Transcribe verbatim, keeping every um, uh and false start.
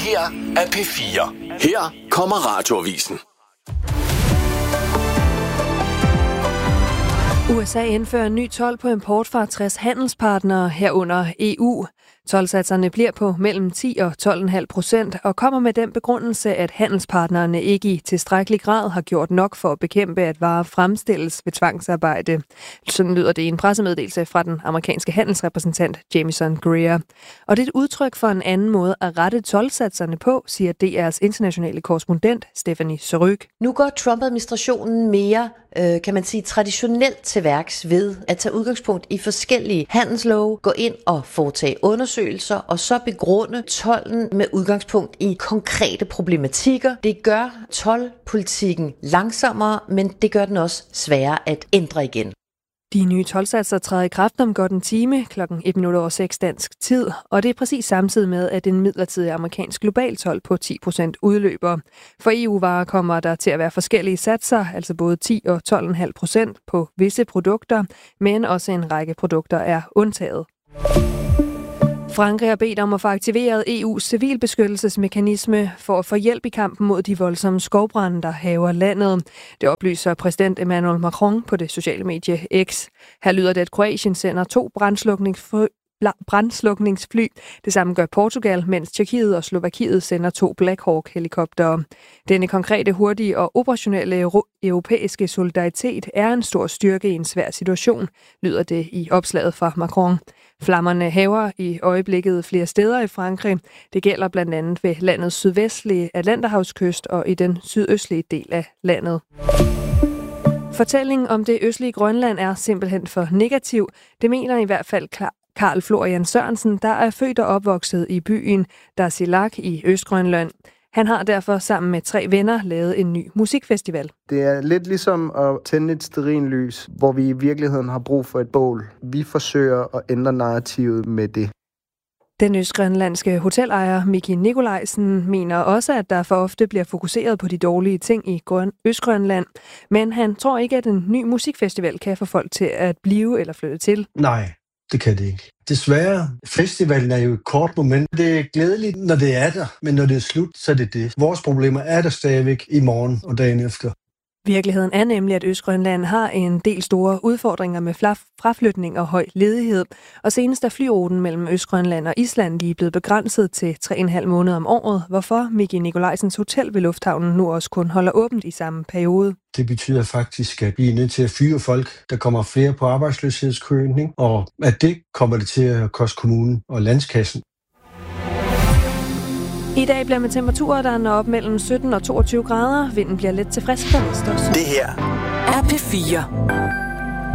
her er P fire. Her kommer Radioavisen. U S A indfører en ny told på import fra tres handelspartnere herunder E U. Toldsatserne bliver på mellem ti og tolv komma fem procent og kommer med den begrundelse, at handelspartnerne ikke i tilstrækkelig grad har gjort nok for at bekæmpe, at varer fremstilles ved tvangsarbejde. Sådan lyder det i en pressemeddelelse fra den amerikanske handelsrepræsentant Jamieson Greer. Og det er et udtryk for en anden måde at rette toldsatserne på, siger D R's internationale korrespondent Stephanie Surrugue. Nu går Trump-administrationen mere, øh, kan man sige, traditionelt til værks ved at tage udgangspunkt i forskellige handelslove, gå ind og foretage undersøgelser, og så begrunde tolden med udgangspunkt i konkrete problematikker. Det gør toldpolitikken langsommere, men det gør den også sværere at ændre igen. De nye toldsatser træder i kraft om godt en time, klokken et minut over seks dansk tid, og det er præcis samtidig med, at en midlertidig amerikansk global told på ti procent udløber. For E U-varer kommer der til at være forskellige satser, altså både ti og tolv komma fem procent på visse produkter, men også en række produkter er undtaget. Frankrig har bedt om at få aktiveret E U's civilbeskyttelsesmekanisme for at få hjælp i kampen mod de voldsomme skovbrande, der hærger landet. Det oplyser præsident Emmanuel Macron på det sociale medie X. Her lyder det, at Kroatien sender to brandslukningsfly. brandslukningsfly. Det samme gør Portugal, mens Tjekkiet og Slovakiet sender to Black Hawk-helikoptere. Denne konkrete, hurtige og operationelle europæiske solidaritet er en stor styrke i en svær situation, lyder det i opslaget fra Macron. Flammerne hærger i øjeblikket flere steder i Frankrig. Det gælder blandt andet ved landets sydvestlige Atlanterhavskyst og i den sydøstlige del af landet. Fortællingen om det østlige Grønland er simpelthen for negativ. Det mener i hvert fald klar. Karl Florian Sørensen, der er født og opvokset i byen Darsilak i Østgrønland. Han har derfor sammen med tre venner lavet en ny musikfestival. Det er lidt ligesom at tænde et stearinlys, hvor vi i virkeligheden har brug for et bål. Vi forsøger at ændre narrativet med det. Den østgrønlandske hotelejer Miki Nikolajsen mener også, at der for ofte bliver fokuseret på de dårlige ting i Østgrønland. Men han tror ikke, at en ny musikfestival kan få folk til at blive eller flytte til. Nej. Det kan det ikke. Desværre, festivalen er jo et kort moment. Det er glædeligt, når det er der, men når det er slut, så er det det. Vores problemer er der stadigvæk i morgen og dagen efter. Virkeligheden er nemlig, at Østgrønland har en del store udfordringer med fraflytning og høj ledighed. Og senest er flyruten mellem Østgrønland og Island lige blevet begrænset til tre komma fem måneder om året, hvorfor Miki Nikolajsens hotel ved lufthavnen nu også kun holder åbent i samme periode. Det betyder faktisk, at vi er nødt til at fyre folk. Der kommer flere på arbejdsløshedskøen, og at det kommer det til at koste kommunen og landskassen. I dag bliver med temperaturer, der når op mellem sytten og toogtyve grader. Vinden bliver lidt til frisk. Det her er P fire.